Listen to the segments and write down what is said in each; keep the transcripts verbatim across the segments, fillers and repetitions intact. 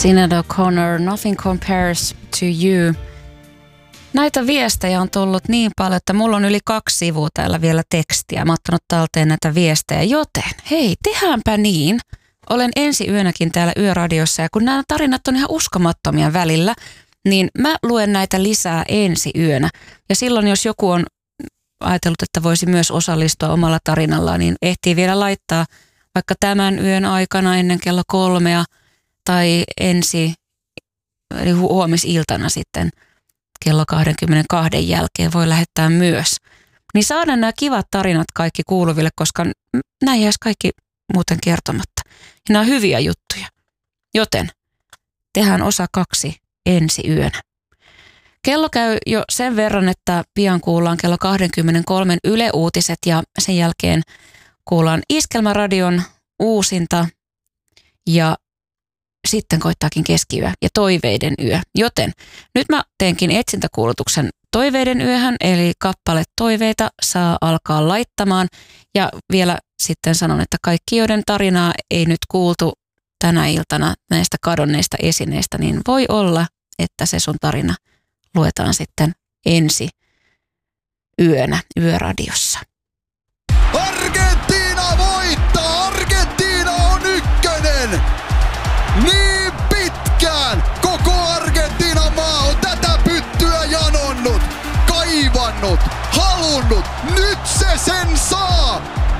Sinead O'Connor, Nothing Compares to You. Näitä viestejä on tullut niin paljon, että mulla on yli kaksi sivua täällä vielä tekstiä. Mä oon ottanut talteen näitä viestejä, joten hei, tehdäänpä niin. Olen ensi yönäkin täällä Yöradiossa ja kun nämä tarinat on ihan uskomattomia välillä, niin mä luen näitä lisää ensi yönä. Ja silloin, jos joku on ajatellut, että voisi myös osallistua omalla tarinallaan, niin ehtii vielä laittaa vaikka tämän yön aikana ennen kello kolmea tai ensi, eli huomisiltana sitten kello kaksikymmentäkaksi jälkeen voi lähettää myös. Niin saadaan nämä kivat tarinat kaikki kuuluville, koska nämä jäisi kaikki muuten kertomatta. Ja nämä on hyviä juttuja. Joten tehdään osa kaksi ensi yönä. Kello käy jo sen verran, että pian kuullaan kello kaksikymmentäkolme Yle Uutiset ja sen jälkeen kuullaan Iskelmäradion uusinta ja sitten koittaakin keskiyö ja toiveiden yö. Joten nyt mä teenkin etsintäkuulutuksen toiveiden yöhön, eli kappale Toiveita saa alkaa laittamaan. Ja vielä sitten sanon, että kaikki, joiden tarinaa ei nyt kuultu tänä iltana näistä kadonneista esineistä, niin voi olla, että se sun tarina luetaan sitten ensi yönä Yöradiossa. Argentiina voittaa! Argentiina on ykkönen! Niin pitkään koko Argentiinan maa on tätä pyttyä janonnut, kaivannut, halunnut. Nyt se sen saa!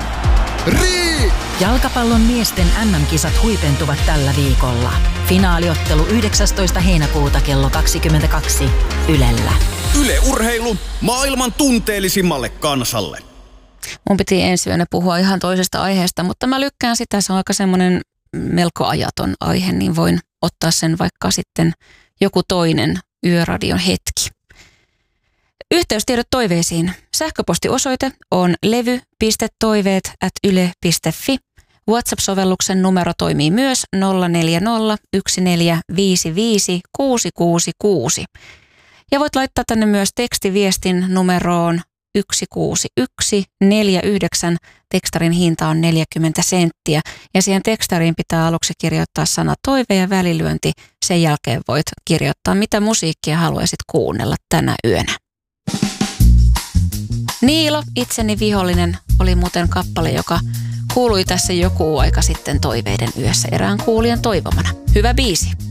Rii! Jalkapallon miesten äm äm-kisat huipentuvat tällä viikolla. Finaaliottelu yhdeksästoista heinäkuuta kello kaksikymmentäkaksi Ylellä. Yle Urheilu maailman tunteellisimmalle kansalle. Mun piti ensi yönä puhua ihan toisesta aiheesta, mutta mä lykkään sitä. Se on aika semmoinen melko ajaton aihe, niin voin ottaa sen vaikka sitten joku toinen Yöradion hetki. Yhteystiedot toiveisiin. Sähköpostiosoite on levy piste toiveet ät yle piste fi. WhatsApp-sovelluksen numero toimii myös nolla neljä nolla yksi neljä viisi viisi kuusi kuusi kuusi. Ja voit laittaa tänne myös tekstiviestin numeroon yksi kuusi yksi neljä yhdeksän. Tekstarin hinta on neljäkymmentä senttiä ja siihen tekstariin pitää aluksi kirjoittaa sana toive ja välilyönti. Sen jälkeen voit kirjoittaa, mitä musiikkia haluaisit kuunnella tänä yönä. Niilo, itseni vihollinen, oli muuten kappale, joka kuului tässä joku aika sitten toiveiden yössä erään kuulijan toivomana. Hyvä biisi.